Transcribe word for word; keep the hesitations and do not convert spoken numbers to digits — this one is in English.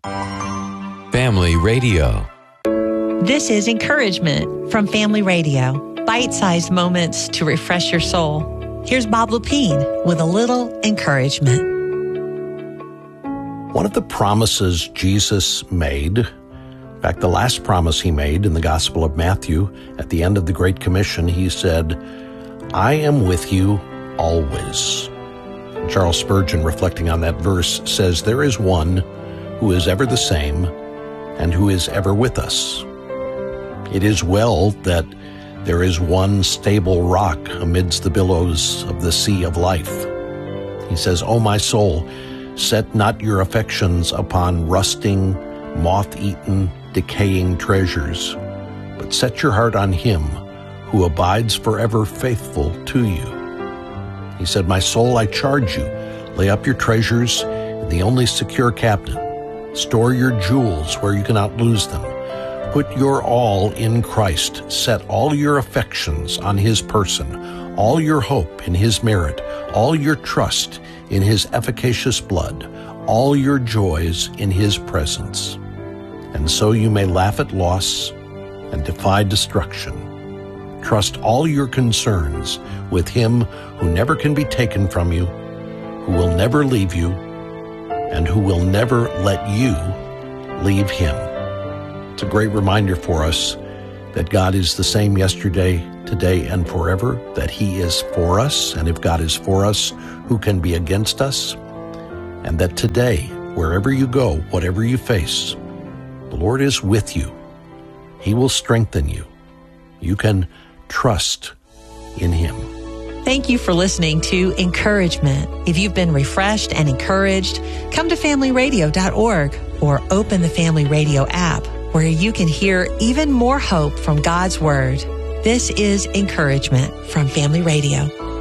Family Radio. This is Encouragement from Family Radio. Bite-sized moments to refresh your soul. Here's Bob Lepine with a little encouragement. One of the promises Jesus made, in fact, the last promise he made in the Gospel of Matthew, at the end of the Great Commission, he said, I am with you always. Charles Spurgeon, reflecting on that verse, says, there is one who is ever the same and who is ever with us. It is well that there is one stable rock amidst the billows of the sea of life. He says, O my soul, set not your affections upon rusting, moth-eaten, decaying treasures, but set your heart on him who abides forever faithful to you. He said, my soul, I charge you, lay up your treasures in the only secure cabinet. Store your jewels where you cannot lose them. Put your all in Christ. Set all your affections on his person, all your hope in his merit, all your trust in his efficacious blood, all your joys in his presence. And so you may laugh at loss and defy destruction. Trust all your concerns with him who never can be taken from you, who will never leave you, and who will never let you leave him. It's a great reminder for us that God is the same yesterday, today, and forever, that he is for us, and if God is for us, who can be against us? And that today, wherever you go, whatever you face, the Lord is with you. He will strengthen you. You can trust in him. Thank you for listening to Encouragement. If you've been refreshed and encouraged, come to family radio dot org or open the Family Radio app, where you can hear even more hope from God's Word. This is Encouragement from Family Radio.